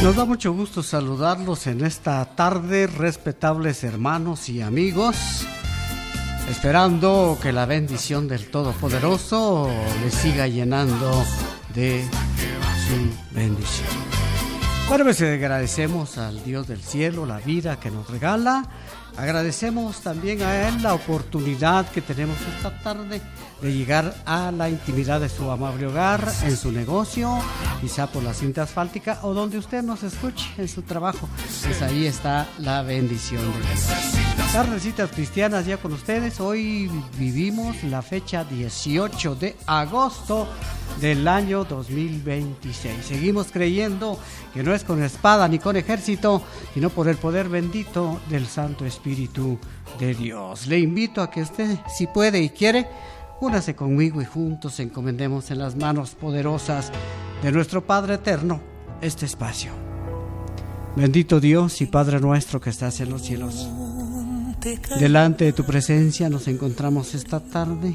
Nos da mucho gusto saludarlos en esta tarde, respetables hermanos y amigos, esperando que la bendición del Todopoderoso les siga llenando de su bendición. Bueno, pues agradecemos al Dios del cielo la vida que nos regala. Agradecemos también a Él la oportunidad que tenemos esta tarde de llegar a la intimidad de su amable hogar, en su negocio, quizá por la cinta asfáltica o donde usted nos escuche en su trabajo. Pues ahí está la bendición de Dios. Tardecitas cristianas ya con ustedes. Hoy vivimos la fecha 18 de agosto del año 2026. Seguimos creyendo que no es con espada ni con ejército, sino por el poder bendito del Santo Espíritu de Dios. Le invito a que usted, si puede y quiere, únase conmigo y juntos encomendemos en las manos poderosas de nuestro Padre Eterno este espacio. Bendito Dios y Padre nuestro que estás en los cielos, delante de tu presencia nos encontramos esta tarde,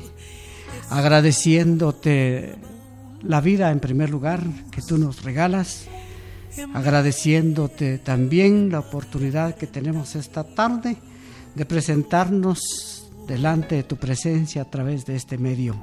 agradeciéndote la vida en primer lugar que tú nos regalas, agradeciéndote también la oportunidad que tenemos esta tarde de presentarnos delante de tu presencia a través de este medio.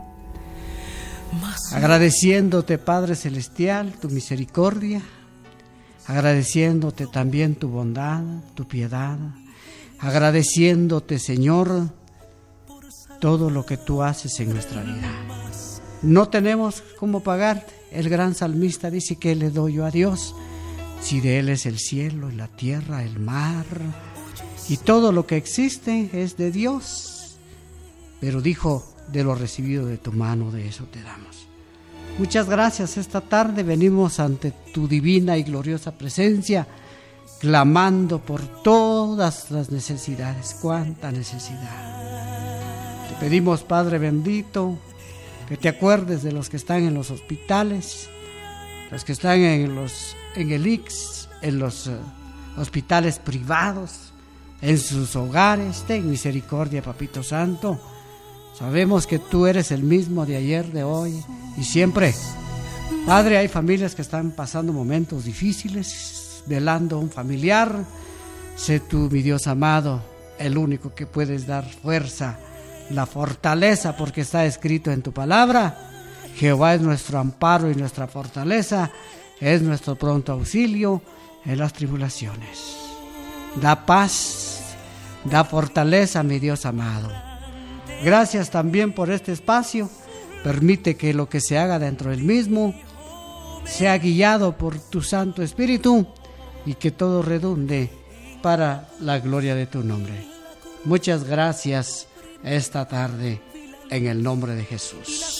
Agradeciéndote, Padre Celestial, tu misericordia, agradeciéndote también tu bondad, tu piedad, agradeciéndote, Señor, todo lo que tú haces en nuestra vida. No tenemos cómo pagarte. El gran salmista dice: ¿qué le doy yo a Dios? Si de Él es el cielo, la tierra, el mar, y todo lo que existe es de Dios. Pero dijo: de lo recibido de tu mano, de eso te damos. Muchas gracias. Esta tarde venimos ante tu divina y gloriosa presencia, clamando por todas las necesidades. ¡Cuánta necesidad! Te pedimos, Padre bendito, que te acuerdes de los que están en los hospitales, los que están en el IX, en los hospitales privados, en sus hogares. Ten misericordia, Papito Santo. Sabemos que tú eres el mismo de ayer, de hoy y siempre. Padre, hay familias que están pasando momentos difíciles, velando a un familiar. Sé tú, mi Dios amado, el único que puedes dar fuerza, la fortaleza, porque está escrito en tu palabra: Jehová es nuestro amparo y nuestra fortaleza, es nuestro pronto auxilio en las tribulaciones. Da paz, da fortaleza, mi Dios amado. Gracias también por este espacio. Permite que lo que se haga dentro del mismo sea guiado por tu Santo Espíritu y que todo redunde para la gloria de tu nombre. Muchas gracias esta tarde en el nombre de Jesús.